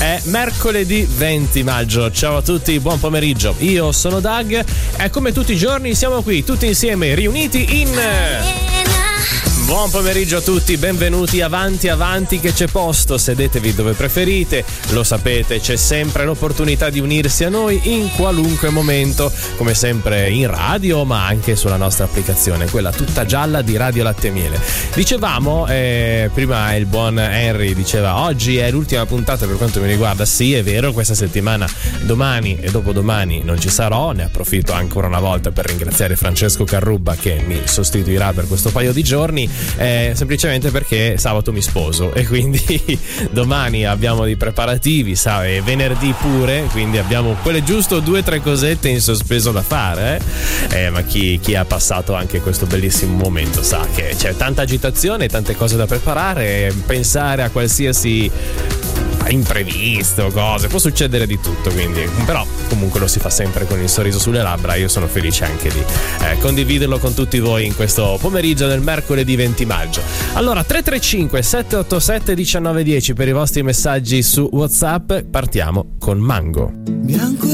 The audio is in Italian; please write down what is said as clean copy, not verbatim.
È mercoledì 20 maggio. Ciao a tutti, buon pomeriggio. Io sono Doug e come tutti i giorni siamo qui tutti insieme riuniti in... Buon pomeriggio a tutti, benvenuti, avanti che c'è posto, sedetevi dove preferite, lo sapete, c'è sempre l'opportunità di unirsi a noi in qualunque momento, come sempre in radio ma anche sulla nostra applicazione, quella tutta gialla di Radio Latte e Miele. Dicevamo, prima il buon Henry diceva oggi è l'ultima puntata per quanto mi riguarda, sì è vero, questa settimana, domani e dopodomani non ci sarò, ne approfitto ancora una volta per ringraziare Francesco Carrubba che mi sostituirà per questo paio di giorni. Semplicemente perché sabato mi sposo e quindi domani abbiamo dei preparativi, e venerdì pure, quindi abbiamo quelle giusto 2 o 3 cosette in sospeso da fare, ma chi ha passato anche questo bellissimo momento sa che c'è tanta agitazione, tante cose da preparare, pensare a qualsiasi imprevisto, cose, può succedere di tutto, quindi però comunque lo si fa sempre con il sorriso sulle labbra. Io sono felice anche di condividerlo con tutti voi in questo pomeriggio del mercoledì 20 maggio. Allora 335 787 1910 per i vostri messaggi su WhatsApp. Partiamo con Mango.